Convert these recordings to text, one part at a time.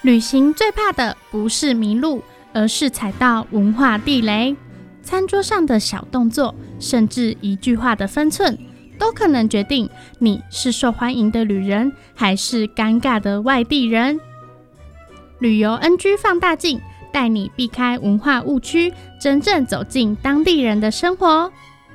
旅行最怕的不是迷路，而是踩到文化地雷。餐桌上的小动作，甚至一句话的分寸，都可能决定你是受欢迎的旅人，还是尴尬的外地人。旅游 NG 放大镜，带你避开文化误区，真正走进当地人的生活。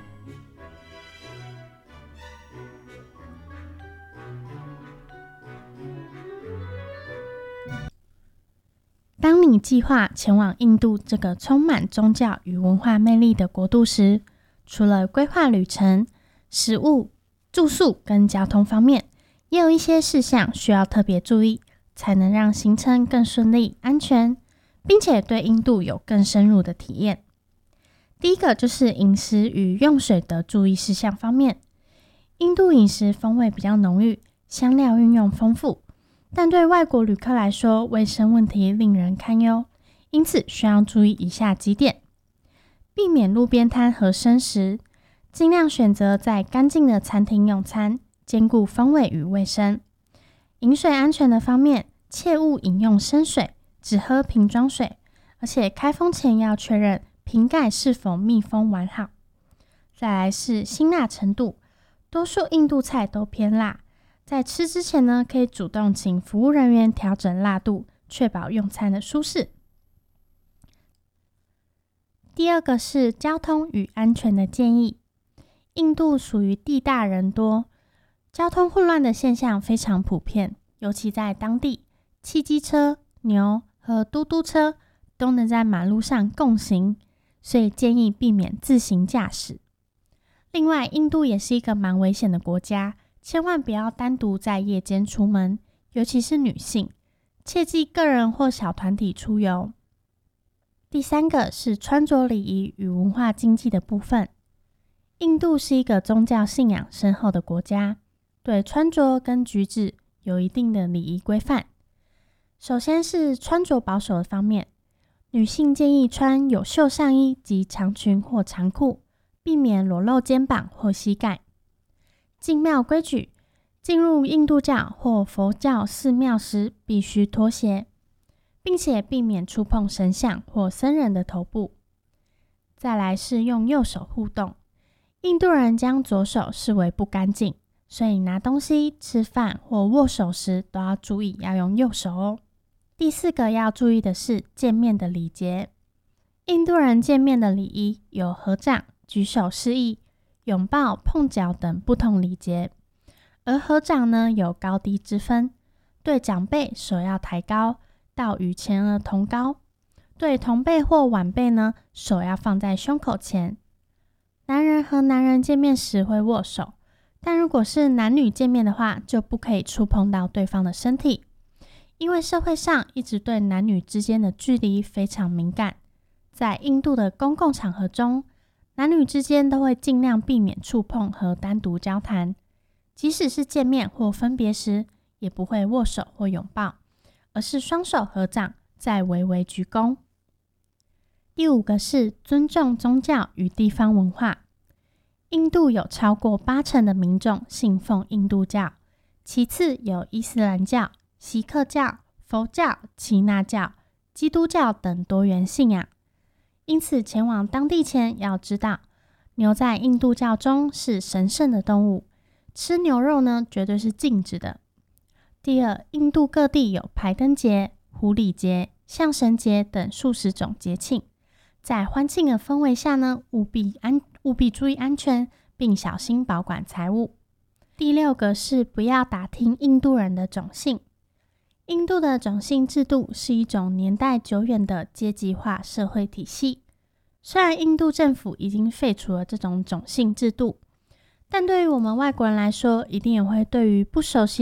当你计划前往印度这个充满宗教与文化魅力的国度时，除了规划旅程、食物、住宿跟交通方面，也有一些事项需要特别注意，才能让行程更顺利、安全，并且对印度有更深入的体验。第一个就是饮食与用水的注意事项方面。印度饮食风味比较浓郁，香料运用丰富，但对外国旅客来说，卫生问题令人堪忧，因此需要注意以下几点：避免路边摊和生食，尽量选择在干净的餐厅用餐，兼顾风味与卫生。饮水安全的方面，切勿饮用生水，只喝瓶装水，而且开封前要确认瓶盖是否密封完好。再来是辛辣程度，多数印度菜都偏辣，在吃之前呢，可以主动请服务人员调整辣度，确保用餐的舒适。第二个是交通与安全的建议。印度属于地大人多，交通混乱的现象非常普遍，尤其在当地，汽机车、牛和嘟嘟车都能在马路上共行，所以建议避免自行驾驶。另外，印度也是一个蛮危险的国家，千万不要单独在夜间出门，尤其是女性，切忌个人或小团体出游。第三个是穿着礼仪与文化禁忌的部分。印度是一个宗教信仰深厚的国家，对穿着跟举止有一定的礼仪规范。首先是穿着保守的方面，女性建议穿有袖上衣及长裙或长裤，避免裸露肩膀或膝盖。进庙规矩，进入印度教或佛教寺庙时必须脱鞋，并且避免触碰神像或僧人的头部。再来是用右手互动，印度人将左手视为不干净，所以拿东西、吃饭或握手时都要注意要用右手哦。第四个要注意的是见面的礼节。印度人见面的礼仪有合掌、举手示意、拥抱、碰脚等不同礼节，而合掌呢有高低之分，对长辈手要抬高到与前额同高，对同辈或晚辈呢手要放在胸口前。男人和男人见面时会握手，但如果是男女见面的话，就不可以触碰到对方的身体，因为社会上一直对男女之间的距离非常敏感，在印度的公共场合中，男女之间都会尽量避免触碰和单独交谈，即使是见面或分别时，也不会握手或拥抱，而是双手合掌，再微微鞠躬。第五个是尊重宗教与地方文化。印度有超过80%的民众信奉印度教，其次有伊斯兰教、锡克教、佛教、耆那教、基督教等多元信仰。因此前往当地前要知道，牛在印度教中是神圣的动物，吃牛肉呢绝对是禁止的。第二，印度各地有排灯节、狐狸节、象神节等数十种节庆，在欢庆的氛围下呢，务必注意安全，并小心保管财物。第六个是不要打听印度人的种姓。印度的种姓制度是一种年代久远的阶级化社会体系，虽然印度政府已经废除了这种种姓制度，但对于我们外国人来说，一定也会对于不熟悉